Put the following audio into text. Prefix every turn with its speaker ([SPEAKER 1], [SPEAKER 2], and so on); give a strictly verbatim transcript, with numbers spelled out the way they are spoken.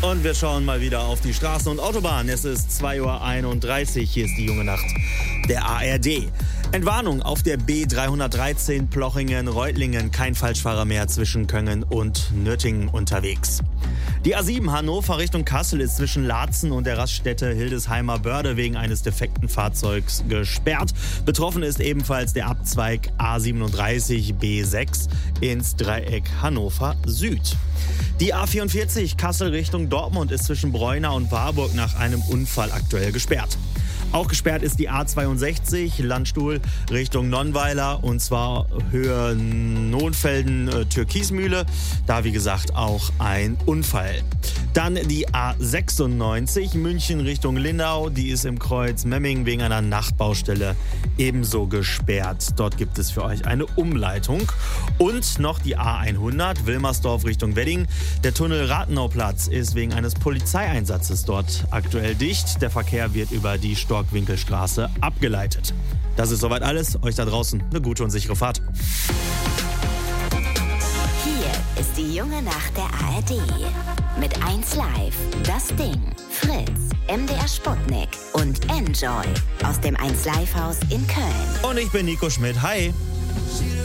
[SPEAKER 1] Und wir schauen mal wieder auf die Straßen und Autobahnen. Es ist zwei Uhr einunddreißig. Hier ist die junge Nacht der A R D. Entwarnung auf der B dreihundertdreizehn Plochingen-Reutlingen. Kein Falschfahrer mehr zwischen Köngen und Nürtingen unterwegs. Die A sieben Hannover Richtung Kassel ist zwischen Laatzen und der Raststätte Hildesheimer Börde wegen eines defekten Fahrzeugs gesperrt. Betroffen ist ebenfalls der Abzweig A siebenunddreißig B sechs ins Dreieck Hannover Süd. Die A vierundvierzig Kassel Richtung Dortmund ist zwischen Breuna und Warburg nach einem Unfall aktuell gesperrt. Auch gesperrt ist die A zweiundsechzig Landstuhl Richtung Nonnweiler und zwar Höhe Nohnfelden äh, Türkismühle. Da wie gesagt auch ein Unfall. Dann die A sechsundneunzig München Richtung Lindau. Die ist im Kreuz Memming wegen einer Nachtbaustelle ebenso gesperrt. Dort gibt es für euch eine Umleitung. Und noch die A hundert Wilmersdorf Richtung Wedding. Der Tunnel Rathenauplatz ist wegen eines Polizeieinsatzes dort aktuell dicht. Der Verkehr wird über die Storkwinkelstraße abgeleitet. Das ist soweit alles. Euch da draußen eine gute und sichere Fahrt.
[SPEAKER 2] Hier ist die junge Nacht der A R D. Mit eins Live, das Ding, Fritz, M D R Sputnik und Enjoy aus dem eins Live Haus in Köln.
[SPEAKER 1] Und ich bin Nico Schmidt. Hi.